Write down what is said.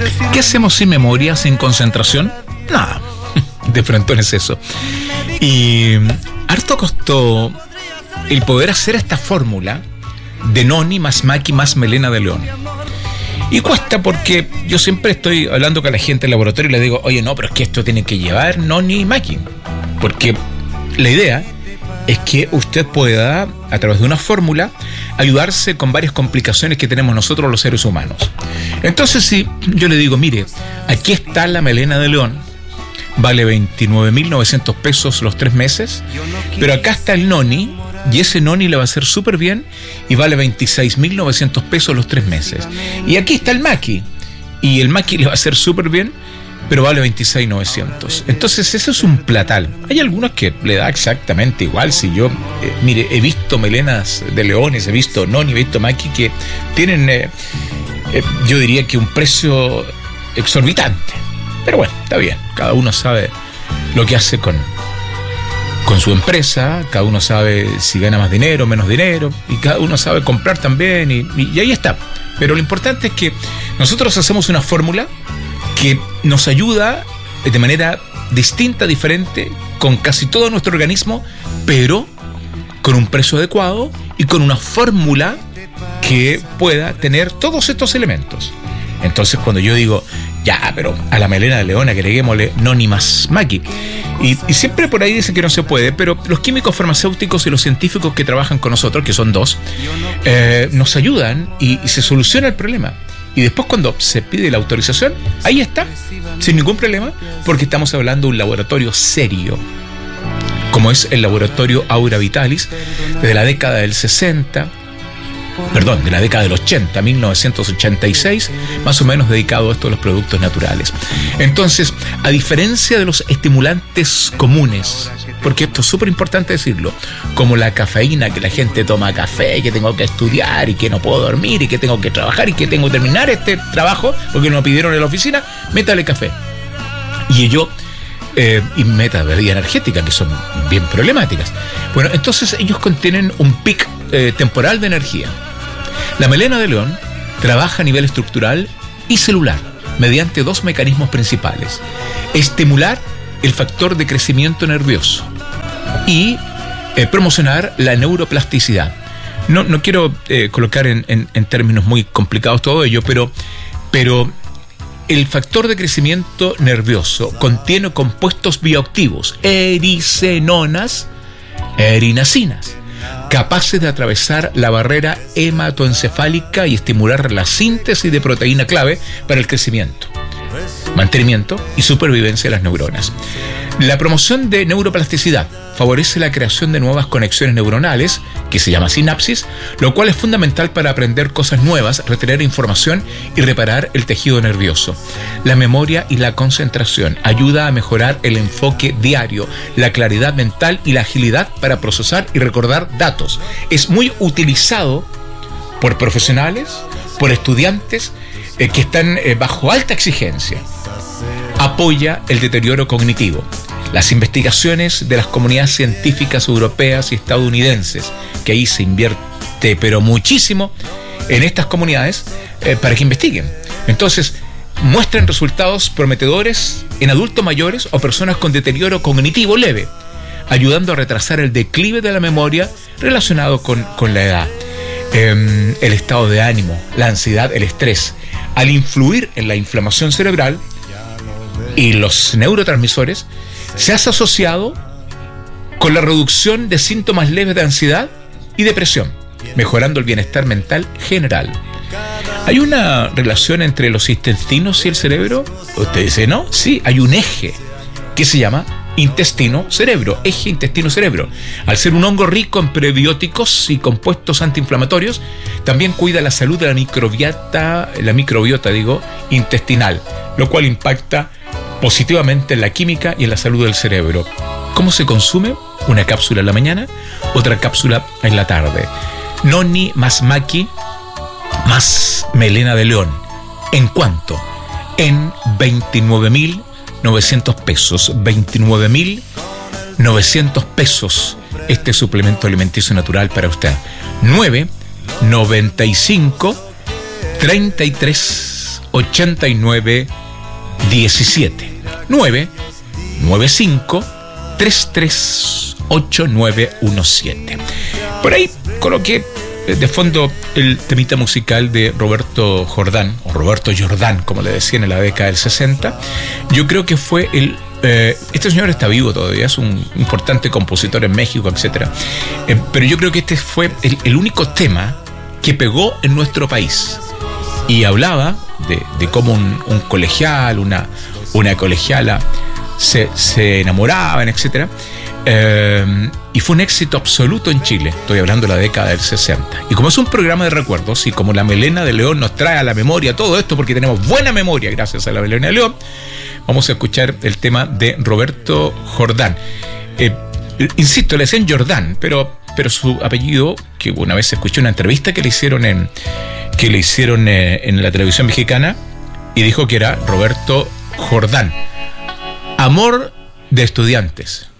¿Qué hacemos sin memoria, sin concentración? Nada, de frontón es eso. Y harto costó el poder hacer esta fórmula de Noni más Maki más melena de león. Y cuesta porque yo siempre estoy hablando con la gente del laboratorio y le digo, oye, no, pero es que esto tiene que llevar Noni y Maki. Porque la idea es que usted pueda, a través de una fórmula, ayudarse con varias complicaciones que tenemos nosotros los seres humanos. Entonces, si yo le digo, mire, aquí está la melena de león, vale 29.900 pesos los 3 meses, pero acá está el Noni, y ese Noni le va a hacer súper bien y vale 26.900 pesos los 3 meses. Y aquí está el Maki, y el Maki le va a hacer súper bien, pero vale 26.900. Entonces eso es un platal. Hay algunos que le da exactamente igual. Si yo, mire, he visto melenas de leones, he visto Noni, he visto Maki que tienen, yo diría que un precio exorbitante. Pero bueno, está bien. Cada uno sabe lo que hace con su empresa, cada uno sabe si gana más dinero, menos dinero, y cada uno sabe comprar también, y ahí está. Pero lo importante es que nosotros hacemos una fórmula que nos ayuda de manera distinta, diferente, con casi todo nuestro organismo, pero con un precio adecuado y con una fórmula que pueda tener todos estos elementos. Entonces, cuando yo digo, ya, pero a la melena de león agreguémosle Noni más Maki, y siempre por ahí dicen que no se puede, pero los químicos farmacéuticos y los científicos que trabajan con nosotros, que son 2, nos ayudan y se soluciona el problema. Y después, cuando se pide la autorización, ahí está, sin ningún problema, porque estamos hablando de un laboratorio serio, como es el laboratorio Aura Vitalis, desde la década del 60, de la década del 80, 1986, más o menos dedicado a esto de los productos naturales. Entonces, a diferencia de los estimulantes comunes, porque esto es súper importante decirlo, como la cafeína, que la gente toma café, y que tengo que estudiar, y que no puedo dormir, y que tengo que trabajar, y que tengo que terminar este trabajo, porque me lo pidieron en la oficina, métale café. Y y meta bebida energética, que son bien problemáticas. Bueno, entonces ellos contienen un pic temporal de energía. La melena de león trabaja a nivel estructural y celular mediante 2 mecanismos principales: estimular el factor de crecimiento nervioso y promocionar la neuroplasticidad. No quiero colocar en términos muy complicados todo ello, pero el factor de crecimiento nervioso contiene compuestos bioactivos, ericenonas, erinasinas, capaces de atravesar la barrera hematoencefálica y estimular la síntesis de proteína clave para el crecimiento, mantenimiento y supervivencia de las neuronas. La promoción de neuroplasticidad favorece la creación de nuevas conexiones neuronales, que se llama sinapsis, lo cual es fundamental para aprender cosas nuevas, retener información y reparar el tejido nervioso. La memoria y la concentración ayuda a mejorar el enfoque diario, la claridad mental y la agilidad para procesar y recordar datos. Es muy utilizado por profesionales, por estudiantes que están bajo alta exigencia. Apoya el deterioro cognitivo. Las investigaciones de las comunidades científicas europeas y estadounidenses, que ahí se invierte pero muchísimo en estas comunidades para que investiguen. Entonces, muestran resultados prometedores en adultos mayores o personas con deterioro cognitivo leve, ayudando a retrasar el declive de la memoria relacionado con la edad. El estado de ánimo, la ansiedad, el estrés, al influir en la inflamación cerebral y los neurotransmisores, se ha asociado con la reducción de síntomas leves de ansiedad y depresión, mejorando el bienestar mental general. ¿Hay una relación entre los intestinos y el cerebro? Usted dice, ¿no? Sí, hay un eje que se llama intestino-cerebro, eje intestino-cerebro. Al ser un hongo rico en prebióticos y compuestos antiinflamatorios, también cuida la salud de la microbiota intestinal, lo cual impacta positivamente en la química y en la salud del cerebro. ¿Cómo se consume? Una cápsula en la mañana, otra cápsula en la tarde. Noni más Maki más melena de león. ¿En cuánto? En 29.900 pesos. 29.900 pesos este suplemento alimenticio natural para usted. 995 33 995-338917. 995-338917. Por ahí coloqué de fondo el temita musical de Roberto Jordán, o Roberto Jordán, como le decían en la década del 60. Yo creo que fue este señor está vivo todavía, es un importante compositor en México, etc. Pero yo creo que este fue el único tema que pegó en nuestro país. Y hablaba de cómo un colegial, una colegiala se enamoraban, etc. Y fue un éxito absoluto en Chile. Estoy hablando de la década del 60. Y como es un programa de recuerdos, y como la Melena de León nos trae a la memoria todo esto, porque tenemos buena memoria gracias a la Melena de León, vamos a escuchar el tema de Roberto Jordán. Insisto, le decían Jordán, pero su apellido, que una vez escuché una entrevista que le hicieron en la televisión mexicana, y dijo que era Roberto Jordán. Amor de estudiantes.